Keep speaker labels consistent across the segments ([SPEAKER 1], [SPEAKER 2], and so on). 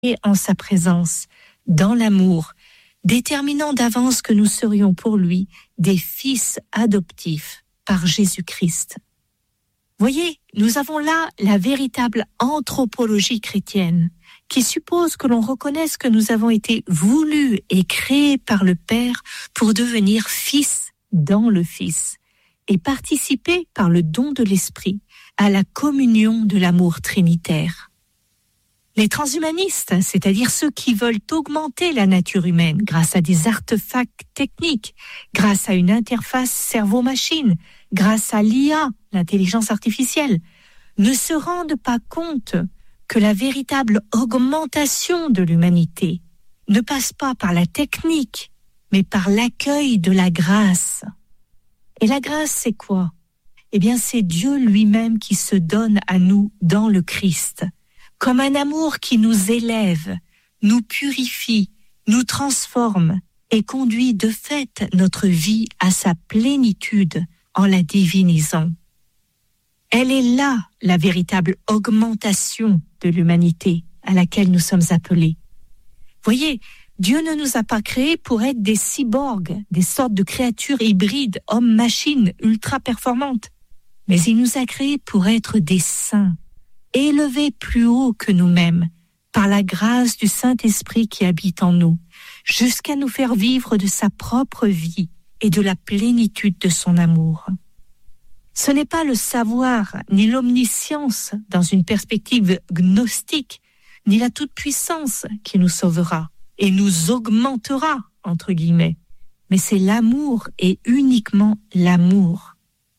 [SPEAKER 1] en sa présence, dans l'amour, déterminant d'avance que nous serions pour lui des fils adoptifs par Jésus-Christ. Voyez, nous avons là la véritable anthropologie chrétienne, qui suppose que l'on reconnaisse que nous avons été voulus et créés par le Père pour devenir fils dans le Fils et participer par le don de l'Esprit à la communion de l'amour trinitaire. Les transhumanistes, c'est-à-dire ceux qui veulent augmenter la nature humaine grâce à des artefacts techniques, grâce à une interface cerveau-machine, grâce à l'IA, l'intelligence artificielle, ne se rendent pas compte que la véritable augmentation de l'humanité ne passe pas par la technique, mais par l'accueil de la grâce. Et la grâce, c'est quoi? Eh bien, c'est Dieu lui-même qui se donne à nous dans le Christ, comme un amour qui nous élève, nous purifie, nous transforme et conduit de fait notre vie à sa plénitude en la divinisant. Elle est là la véritable augmentation de l'humanité à laquelle nous sommes appelés. Voyez, Dieu ne nous a pas créés pour être des cyborgs, des sortes de créatures hybrides, hommes-machines, ultra-performantes. Mais il nous a créés pour être des saints, élevés plus haut que nous-mêmes, par la grâce du Saint-Esprit qui habite en nous, jusqu'à nous faire vivre de sa propre vie et de la plénitude de son amour. Ce n'est pas le savoir, ni l'omniscience dans une perspective gnostique, ni la toute-puissance qui nous sauvera et nous augmentera, entre guillemets, mais c'est l'amour et uniquement l'amour.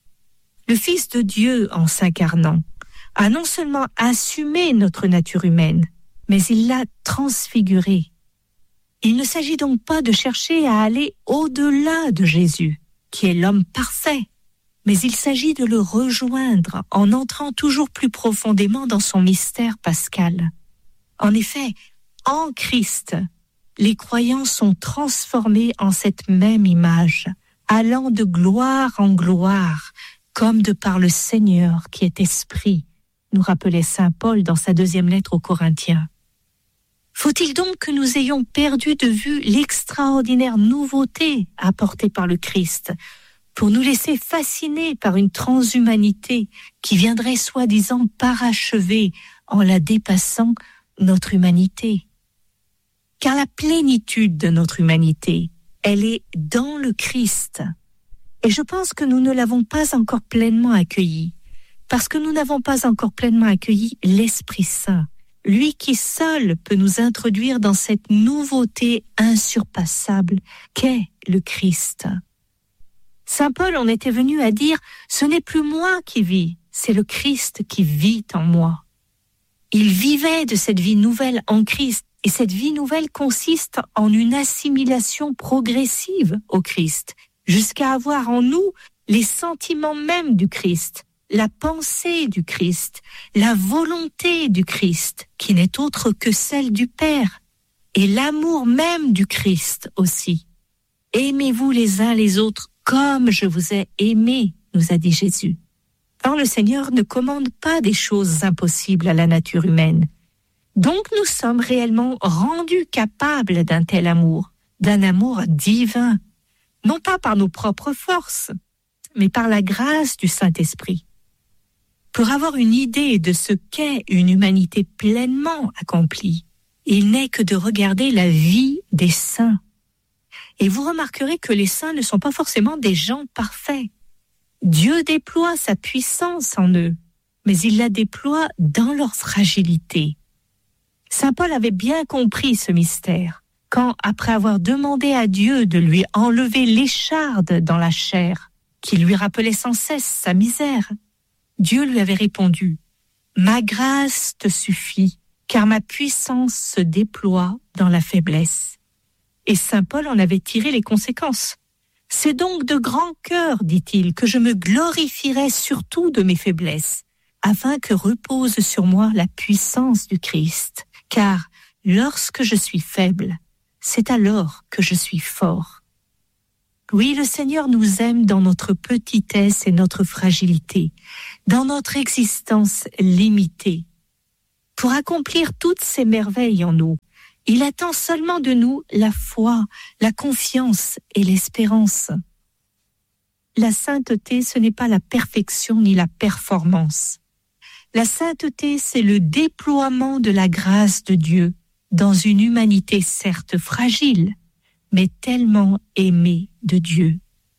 [SPEAKER 1] Le Fils de Dieu, en s'incarnant, a non seulement assumé notre nature humaine, mais il l'a transfigurée. Il ne s'agit donc pas de chercher à aller au-delà de Jésus, qui est l'homme parfait, mais il s'agit de le rejoindre en entrant toujours plus profondément dans son mystère pascal. En effet, en Christ, les croyants sont transformés en cette même image, allant de gloire en gloire, comme de par le Seigneur qui est esprit, nous rappelait saint Paul dans sa 2e lettre aux Corinthiens. Faut-il donc que nous ayons perdu de vue l'extraordinaire nouveauté apportée par le Christ pour nous laisser fasciner par une transhumanité qui viendrait soi-disant parachever en la dépassant notre humanité? Car la plénitude de notre humanité, elle est dans le Christ. Et je pense que nous ne l'avons pas encore pleinement accueillie, parce que nous n'avons pas encore pleinement accueilli l'Esprit Saint, lui qui seul peut nous introduire dans cette nouveauté insurpassable qu'est le Christ. Saint Paul en était venu à dire « Ce n'est plus moi qui vis, c'est le Christ qui vit en moi ». Il vivait de cette vie nouvelle en Christ, et cette vie nouvelle consiste en une assimilation progressive au Christ, jusqu'à avoir en nous les sentiments mêmes du Christ, la pensée du Christ, la volonté du Christ, qui n'est autre que celle du Père, et l'amour même du Christ aussi. Aimez-vous les uns les autres comme je vous ai aimé, nous a dit Jésus. Or, le Seigneur ne commande pas des choses impossibles à la nature humaine. Donc, nous sommes réellement rendus capables d'un tel amour, d'un amour divin, non pas par nos propres forces, mais par la grâce du Saint-Esprit. Pour avoir une idée de ce qu'est une humanité pleinement accomplie, il n'est que de regarder la vie des saints. Et vous remarquerez que les saints ne sont pas forcément des gens parfaits. Dieu déploie sa puissance en eux, mais il la déploie dans leur fragilité. Saint Paul avait bien compris ce mystère, quand, après avoir demandé à Dieu de lui enlever l'écharde dans la chair, qui lui rappelait sans cesse sa misère, Dieu lui avait répondu « Ma grâce te suffit, car ma puissance se déploie dans la faiblesse. » Et saint Paul en avait tiré les conséquences. « C'est donc de grand cœur, dit-il, que je me glorifierai surtout de mes faiblesses, afin que repose sur moi la puissance du Christ. Car lorsque je suis faible, c'est alors que je suis fort. » Oui, le Seigneur nous aime dans notre petitesse et notre fragilité, dans notre existence limitée. pour accomplir toutes ces merveilles en nous. Il attend seulement de nous la foi, la confiance et l'espérance. La sainteté, ce n'est pas la perfection ni la performance. La sainteté, c'est le déploiement de la grâce de Dieu dans une humanité certes fragile, mais tellement aimée de Dieu.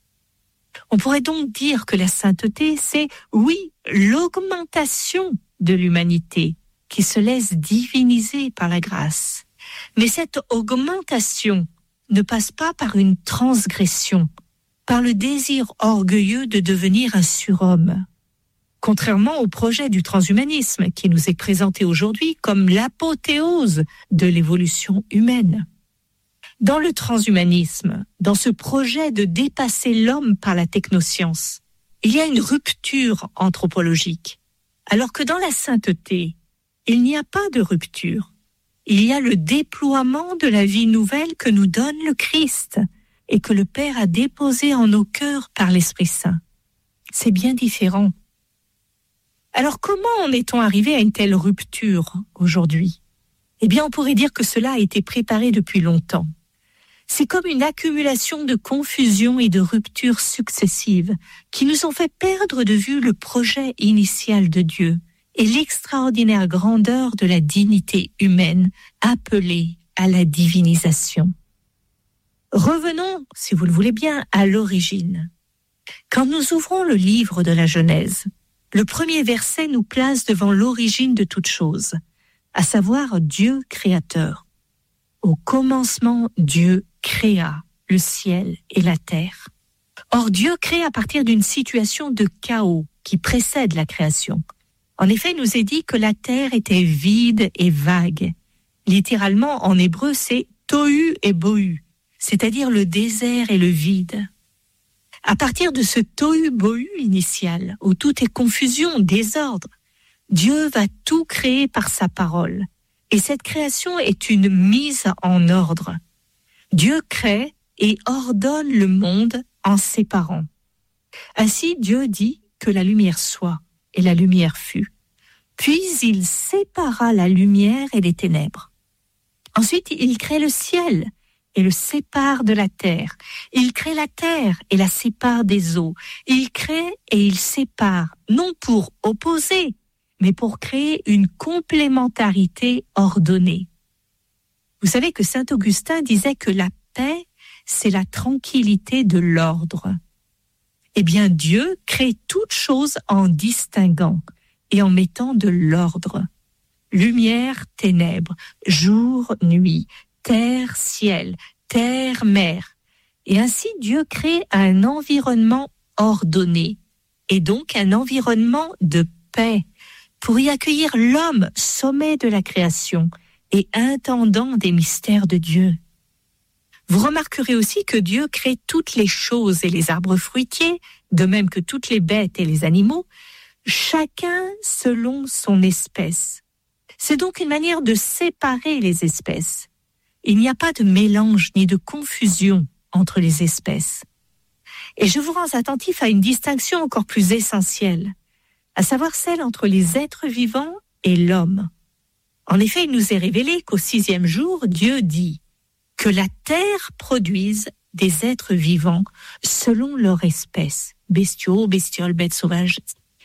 [SPEAKER 1] On pourrait donc dire que la sainteté, c'est, oui, l'augmentation de l'humanité qui se laisse diviniser par la grâce. Mais cette augmentation ne passe pas par une transgression, par le désir orgueilleux de devenir un surhomme. Contrairement au projet du transhumanisme qui nous est présenté aujourd'hui comme l'apothéose de l'évolution humaine. Dans le transhumanisme, dans ce projet de dépasser l'homme par la technoscience, il y a une rupture anthropologique, alors que dans la sainteté, il n'y a pas de rupture. Il y a le déploiement de la vie nouvelle que nous donne le Christ et que le Père a déposé en nos cœurs par l'Esprit Saint. C'est bien différent. Alors comment en est-on arrivé à une telle rupture aujourd'hui ? Eh bien, on pourrait dire que cela a été préparé depuis longtemps. C'est comme une accumulation de confusions et de ruptures successives qui nous ont fait perdre de vue le projet initial de Dieu et l'extraordinaire grandeur de la dignité humaine appelée à la divinisation. Revenons, si vous le voulez bien, à l'origine. Quand nous ouvrons le livre de la Genèse, le premier verset nous place devant l'origine de toute chose, à savoir Dieu créateur. Au commencement, Dieu créa le ciel et la terre. Or, Dieu crée à partir d'une situation de chaos qui précède la création. En effet, il nous est dit que la terre était vide et vague. Littéralement, en hébreu, c'est tohu et bohu, c'est-à-dire le désert et le vide. À partir de ce tohu-bohu initial, où tout est confusion, désordre, Dieu va tout créer par sa parole. Et cette création est une mise en ordre. Dieu crée et ordonne le monde en séparant. Ainsi, Dieu dit que la lumière soit, et la lumière fut. Puis il sépara la lumière et les ténèbres. Ensuite, il crée le ciel et le sépare de la terre. Il crée la terre et la sépare des eaux. Il crée et il sépare, non pour opposer, mais pour créer une complémentarité ordonnée. Vous savez que saint Augustin disait que la paix, c'est la tranquillité de l'ordre. Eh bien, Dieu crée toutes choses en distinguant et en mettant de l'ordre. Lumière, ténèbres, jour, nuit, terre, ciel, terre, mer. Et ainsi, Dieu crée un environnement ordonné, et donc un environnement de paix, pour y accueillir l'homme, sommet de la création, et intendant des mystères de Dieu. Vous remarquerez aussi que Dieu crée toutes les choses et les arbres fruitiers, de même que toutes les bêtes et les animaux, chacun selon son espèce. C'est donc une manière de séparer les espèces. Il n'y a pas de mélange ni de confusion entre les espèces. Et je vous rends attentif à une distinction encore plus essentielle, à savoir celle entre les êtres vivants et l'homme. En effet, il nous est révélé qu'au 6e jour, Dieu dit que la terre produise des êtres vivants selon leur espèce, bestiaux, bestioles, bêtes sauvages.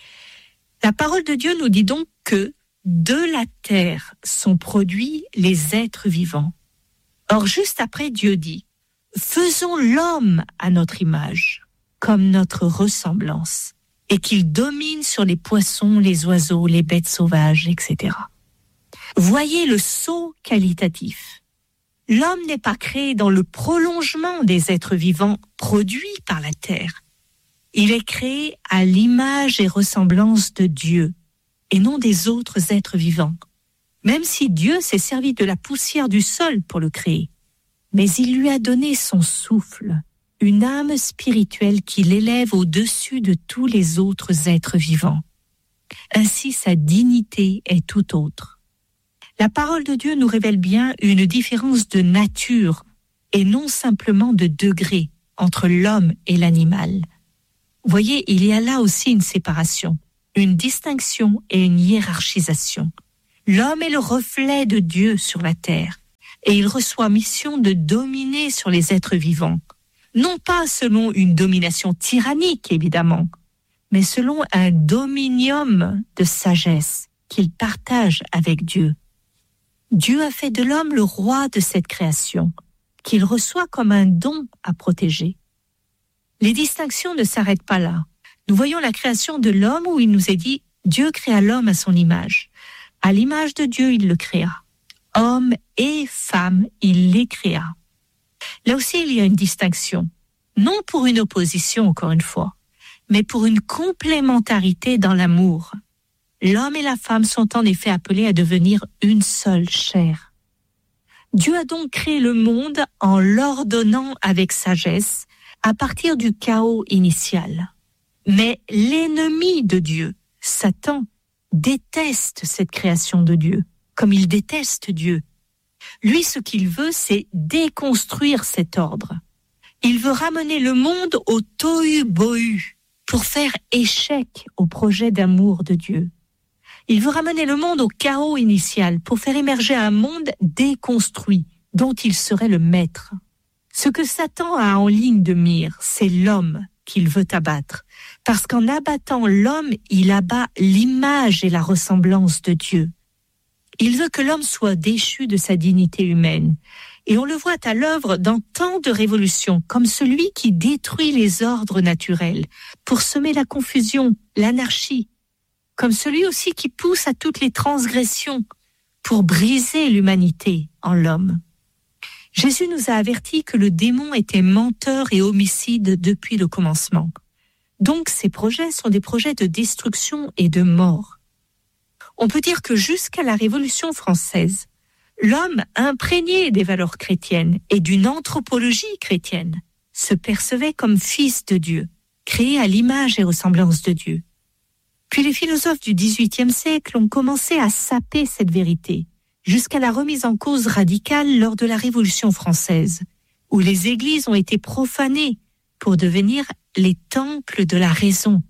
[SPEAKER 1] La parole de Dieu nous dit donc que de la terre sont produits les êtres vivants. Or, juste après, Dieu dit « Faisons l'homme à notre image, comme notre ressemblance, et qu'il domine sur les poissons, les oiseaux, les bêtes sauvages, etc. » Voyez le saut qualitatif. L'homme n'est pas créé dans le prolongement des êtres vivants produits par la terre. Il est créé à l'image et ressemblance de Dieu, et non des autres êtres vivants. Même si Dieu s'est servi de la poussière du sol pour le créer. Mais il lui a donné son souffle, une âme spirituelle qui l'élève au-dessus de tous les autres êtres vivants. Ainsi, sa dignité est tout autre. La parole de Dieu nous révèle bien une différence de nature et non simplement de degré entre l'homme et l'animal. Vous voyez, il y a là aussi une séparation, une distinction et une hiérarchisation. L'homme est le reflet de Dieu sur la terre et il reçoit mission de dominer sur les êtres vivants. Non pas selon une domination tyrannique, évidemment, mais selon un dominium de sagesse qu'il partage avec Dieu. Dieu a fait de l'homme le roi de cette création, qu'il reçoit comme un don à protéger. Les distinctions ne s'arrêtent pas là. Nous voyons la création de l'homme où il nous est dit « Dieu créa l'homme à son image ». À l'image de Dieu, il le créa. Homme et femme, il les créa. Là aussi, il y a une distinction. Non pour une opposition, encore une fois, mais pour une complémentarité dans l'amour. L'homme et la femme sont en effet appelés à devenir une seule chair. Dieu a donc créé le monde en l'ordonnant avec sagesse à partir du chaos initial. Mais l'ennemi de Dieu, Satan, déteste cette création de Dieu, comme il déteste Dieu. Lui, ce qu'il veut, c'est déconstruire cet ordre. Il veut ramener le monde au tohu-bohu pour faire échec au projet d'amour de Dieu. Il veut ramener le monde au chaos initial pour faire émerger un monde déconstruit dont il serait le maître. Ce que Satan a en ligne de mire, c'est l'homme qu'il veut abattre. Parce qu'en abattant l'homme, il abat l'image et la ressemblance de Dieu. Il veut que l'homme soit déchu de sa dignité humaine. Et on le voit à l'œuvre dans tant de révolutions, comme celui qui détruit les ordres naturels pour semer la confusion, l'anarchie, comme celui aussi qui pousse à toutes les transgressions pour briser l'humanité en l'homme. Jésus nous a avertis que le démon était menteur et homicide depuis le commencement. Donc ces projets sont des projets de destruction et de mort. On peut dire que jusqu'à la Révolution française, l'homme imprégné des valeurs chrétiennes et d'une anthropologie chrétienne se percevait comme fils de Dieu, créé à l'image et ressemblance de Dieu. Puis les philosophes du XVIIIe siècle ont commencé à saper cette vérité, jusqu'à la remise en cause radicale lors de la Révolution française, où les églises ont été profanées pour devenir les temples de la raison.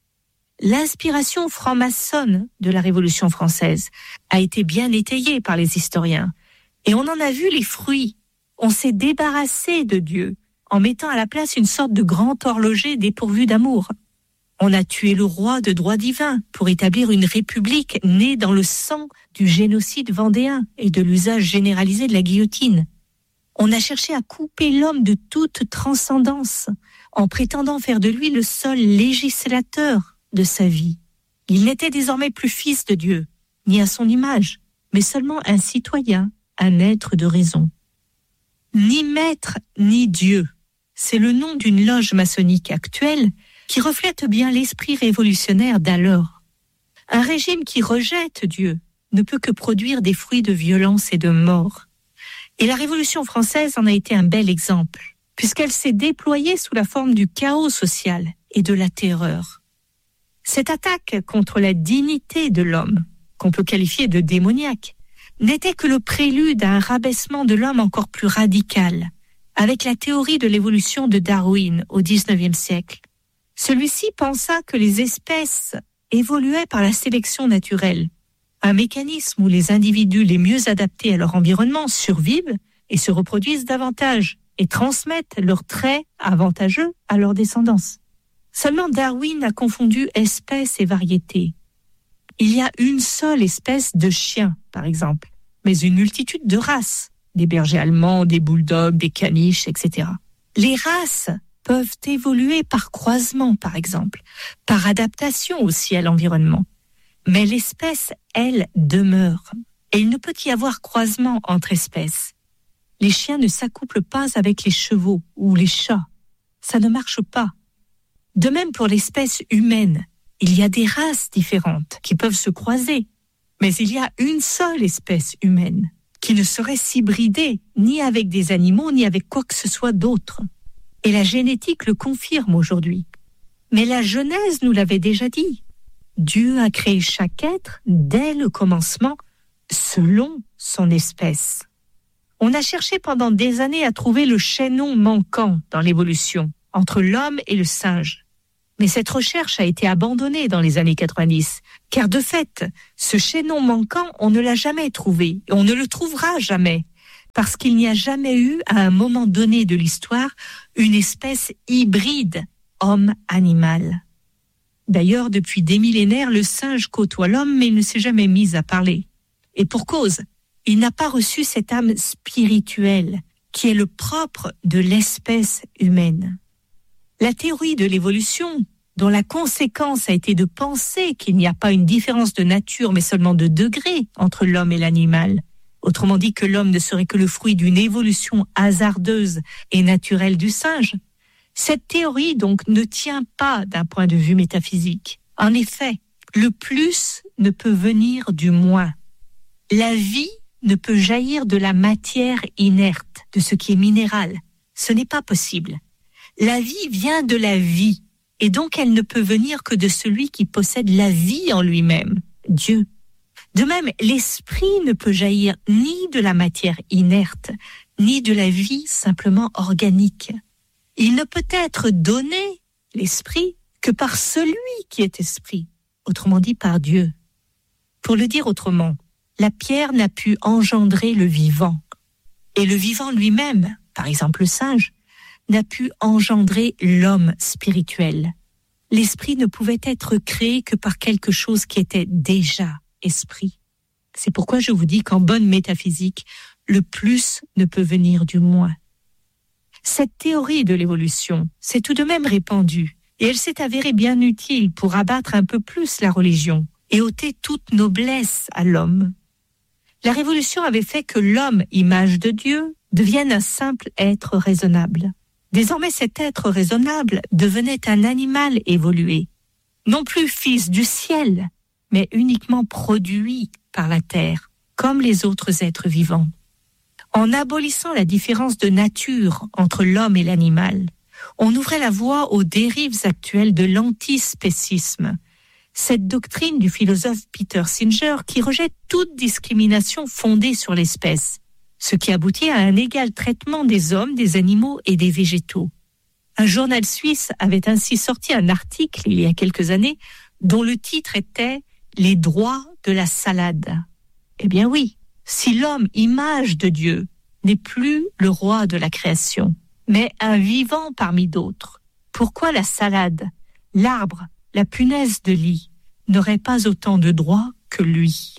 [SPEAKER 1] L'inspiration franc-maçonne de la Révolution française a été bien étayée par les historiens, et on en a vu les fruits. On s'est débarrassé de Dieu en mettant à la place une sorte de grand horloger dépourvu d'amour. On a tué le roi de droit divin pour établir une république née dans le sang du génocide vendéen et de l'usage généralisé de la guillotine. On a cherché à couper l'homme de toute transcendance en prétendant faire de lui le seul législateur de sa vie. Il n'était désormais plus fils de Dieu, ni à son image, mais seulement un citoyen, un être de raison. Ni maître, ni Dieu, c'est le nom d'une loge maçonnique actuelle qui reflète bien l'esprit révolutionnaire d'alors. Un régime qui rejette Dieu ne peut que produire des fruits de violence et de mort. Et la Révolution française en a été un bel exemple, puisqu'elle s'est déployée sous la forme du chaos social et de la terreur. Cette attaque contre la dignité de l'homme, qu'on peut qualifier de démoniaque, n'était que le prélude à un rabaissement de l'homme encore plus radical, avec la théorie de l'évolution de Darwin au XIXe siècle. Celui-ci pensa que les espèces évoluaient par la sélection naturelle, un mécanisme où les individus les mieux adaptés à leur environnement survivent et se reproduisent davantage et transmettent leurs traits avantageux à leur descendance. Seulement Darwin a confondu espèces et variétés. Il y a une seule espèce de chien, par exemple, mais une multitude de races, des bergers allemands, des bulldogs, des caniches, etc. Les races peuvent évoluer par croisement, par exemple, par adaptation aussi à l'environnement. Mais l'espèce, elle, demeure. Et il ne peut y avoir croisement entre espèces. Les chiens ne s'accouplent pas avec les chevaux ou les chats. Ça ne marche pas. De même pour l'espèce humaine, il y a des races différentes qui peuvent se croiser. Mais il y a une seule espèce humaine qui ne saurait s'hybrider ni avec des animaux ni avec quoi que ce soit d'autre. Et la génétique le confirme aujourd'hui. Mais la Genèse nous l'avait déjà dit. Dieu a créé chaque être dès le commencement selon son espèce. On a cherché pendant des années à trouver le chaînon manquant dans l'évolution entre l'homme et le singe. Mais cette recherche a été abandonnée dans les années 90, car de fait, ce chaînon manquant, on ne l'a jamais trouvé, et on ne le trouvera jamais, parce qu'il n'y a jamais eu, à un moment donné de l'histoire, une espèce hybride homme-animal. D'ailleurs, depuis des millénaires, le singe côtoie l'homme, mais il ne s'est jamais mis à parler. Et pour cause, il n'a pas reçu cette âme spirituelle, qui est le propre de l'espèce humaine. La théorie de l'évolution, dont la conséquence a été de penser qu'il n'y a pas une différence de nature, mais seulement de degré entre l'homme et l'animal, autrement dit que l'homme ne serait que le fruit d'une évolution hasardeuse et naturelle du singe, cette théorie donc ne tient pas d'un point de vue métaphysique. En effet, le plus ne peut venir du moins. La vie ne peut jaillir de la matière inerte, de ce qui est minéral. Ce n'est pas possible. La vie vient de la vie, et donc elle ne peut venir que de celui qui possède la vie en lui-même, Dieu. De même, l'esprit ne peut jaillir ni de la matière inerte, ni de la vie simplement organique. Il ne peut être donné, l'esprit, que par celui qui est esprit, autrement dit par Dieu. Pour le dire autrement, la pierre n'a pu engendrer le vivant, et le vivant lui-même, par exemple le singe, n'a pu engendrer l'homme spirituel. L'esprit ne pouvait être créé que par quelque chose qui était déjà esprit. C'est pourquoi je vous dis qu'en bonne métaphysique, le plus ne peut venir du moins. Cette théorie de l'évolution s'est tout de même répandue, et elle s'est avérée bien utile pour abattre un peu plus la religion et ôter toute noblesse à l'homme. La révolution avait fait que l'homme, image de Dieu, devienne un simple être raisonnable. Désormais, cet être raisonnable devenait un animal évolué, non plus fils du ciel, mais uniquement produit par la terre, comme les autres êtres vivants. En abolissant la différence de nature entre l'homme et l'animal, on ouvrait la voie aux dérives actuelles de l'antispécisme, cette doctrine du philosophe Peter Singer qui rejette toute discrimination fondée sur l'espèce, ce qui aboutit à un égal traitement des hommes, des animaux et des végétaux. Un journal suisse avait ainsi sorti un article il y a quelques années dont le titre était « Les droits de la salade ». Eh bien oui, si l'homme, image de Dieu, n'est plus le roi de la création, mais un vivant parmi d'autres, pourquoi la salade, l'arbre, la punaise de lit n'aurait pas autant de droits que lui?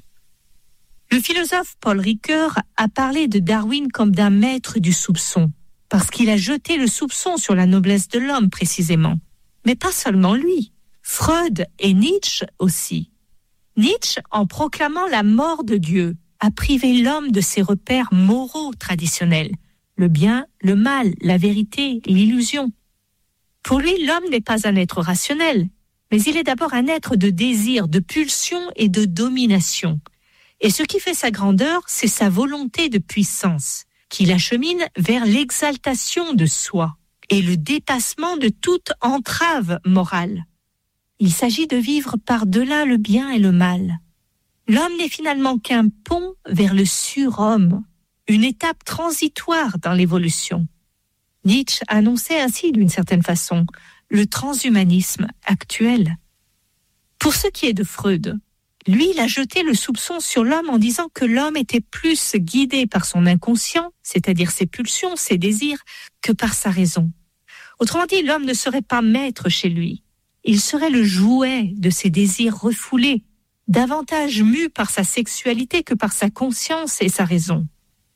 [SPEAKER 1] Le philosophe Paul Ricoeur a parlé de Darwin comme d'un maître du soupçon, parce qu'il a jeté le soupçon sur la noblesse de l'homme précisément. Mais pas seulement lui, Freud et Nietzsche aussi. Nietzsche, en proclamant la mort de Dieu, a privé l'homme de ses repères moraux traditionnels, le bien, le mal, la vérité, l'illusion. Pour lui, l'homme n'est pas un être rationnel, mais il est d'abord un être de désir, de pulsion et de domination. Et ce qui fait sa grandeur, c'est sa volonté de puissance, qui l'achemine vers l'exaltation de soi et le dépassement de toute entrave morale. Il s'agit de vivre par-delà le bien et le mal. L'homme n'est finalement qu'un pont vers le surhomme, une étape transitoire dans l'évolution. Nietzsche annonçait ainsi, d'une certaine façon, le transhumanisme actuel. Pour ce qui est de Freud, lui, il a jeté le soupçon sur l'homme en disant que l'homme était plus guidé par son inconscient, c'est-à-dire ses pulsions, ses désirs, que par sa raison. Autrement dit, l'homme ne serait pas maître chez lui. Il serait le jouet de ses désirs refoulés, davantage mu par sa sexualité que par sa conscience et sa raison.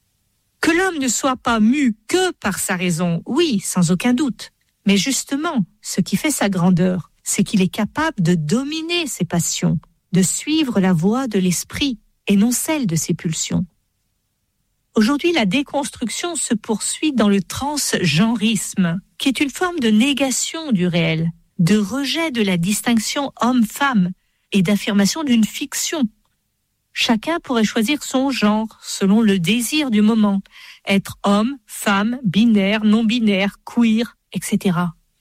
[SPEAKER 1] Que l'homme ne soit pas mu que par sa raison, oui, sans aucun doute. Mais justement, ce qui fait sa grandeur, c'est qu'il est capable de dominer ses passions, de suivre la voie de l'esprit et non celle de ses pulsions. Aujourd'hui, la déconstruction se poursuit dans le transgenrisme, qui est une forme de négation du réel, de rejet de la distinction homme-femme et d'affirmation d'une fiction. Chacun pourrait choisir son genre selon le désir du moment, être homme, femme, binaire, non-binaire, queer, etc.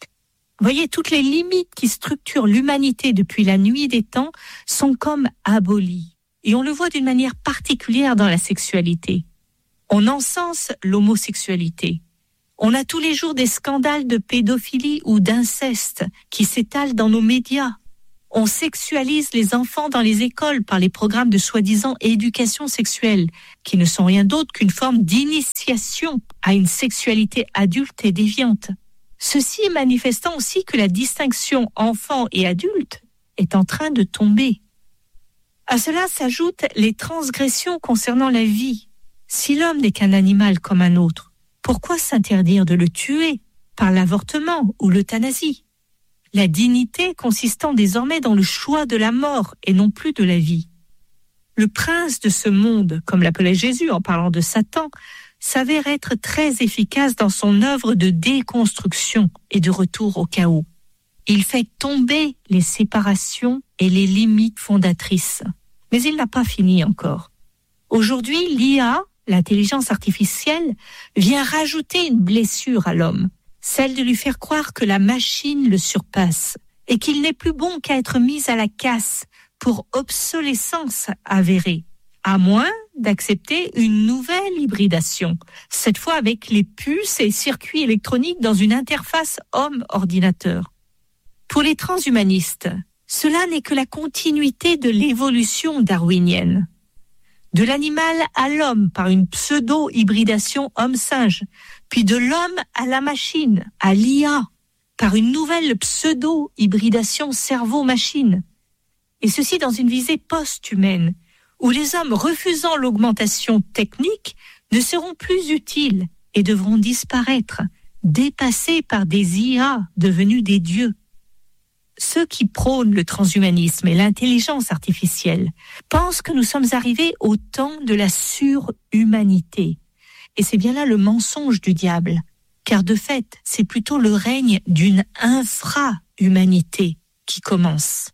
[SPEAKER 1] Voyez, toutes les limites qui structurent l'humanité depuis la nuit des temps sont comme abolies. Et on le voit d'une manière particulière dans la sexualité. On encense l'homosexualité. On a tous les jours des scandales de pédophilie ou d'inceste qui s'étalent dans nos médias. On sexualise les enfants dans les écoles par les programmes de soi-disant éducation sexuelle, qui ne sont rien d'autre qu'une forme d'initiation à une sexualité adulte et déviante. Ceci manifestant aussi que la distinction enfant et adulte est en train de tomber. À cela s'ajoutent les transgressions concernant la vie. Si l'homme n'est qu'un animal comme un autre, pourquoi s'interdire de le tuer par l'avortement ou l'euthanasie ? La dignité consistant désormais dans le choix de la mort et non plus de la vie. Le prince de ce monde, comme l'appelait Jésus en parlant de Satan, s'avère être très efficace dans son œuvre de déconstruction et de retour au chaos. Il fait tomber les séparations et les limites fondatrices. Mais il n'a pas fini encore. Aujourd'hui, l'IA, l'intelligence artificielle, vient rajouter une blessure à l'homme, celle de lui faire croire que la machine le surpasse et qu'il n'est plus bon qu'à être mis à la casse pour obsolescence avérée, à moins d'accepter une nouvelle hybridation, cette fois avec les puces et circuits électroniques dans une interface homme-ordinateur. Pour les transhumanistes, cela n'est que la continuité de l'évolution darwinienne. De l'animal à l'homme par une pseudo-hybridation homme-singe, puis de l'homme à la machine, à l'IA, par une nouvelle pseudo-hybridation cerveau-machine. Et ceci dans une visée post-humaine, où les hommes refusant l'augmentation technique ne seront plus utiles et devront disparaître, dépassés par des IA devenus des dieux. Ceux qui prônent le transhumanisme et l'intelligence artificielle pensent que nous sommes arrivés au temps de la surhumanité. Et c'est bien là le mensonge du diable, car de fait, c'est plutôt le règne d'une infra-humanité qui commence.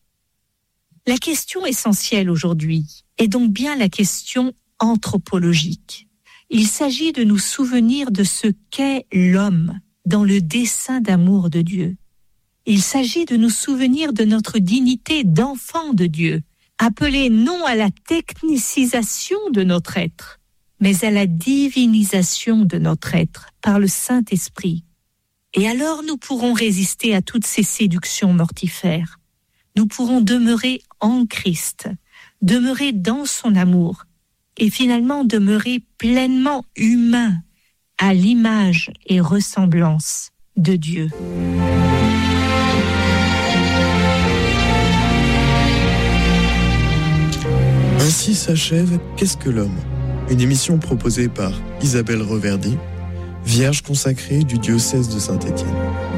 [SPEAKER 1] La question essentielle aujourd'hui est donc bien la question anthropologique. Il s'agit de nous souvenir de ce qu'est l'homme dans le dessein d'amour de Dieu. Il s'agit de nous souvenir de notre dignité d'enfant de Dieu, appelée non à la technicisation de notre être, mais à la divinisation de notre être par le Saint-Esprit. Et alors nous pourrons résister à toutes ces séductions mortifères. Nous pourrons demeurer en Christ, demeurer dans son amour, et finalement demeurer pleinement humains, à l'image et ressemblance de Dieu.
[SPEAKER 2] Ainsi s'achève Qu'est-ce que l'homme ? Une émission proposée par Isabelle Reverdy, vierge consacrée du diocèse de Saint-Étienne.